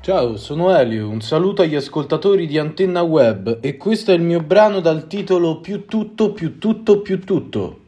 Ciao, sono Elio, un saluto agli ascoltatori di Antenna Web e questo è il mio brano dal titolo Più tutto, più tutto, più tutto.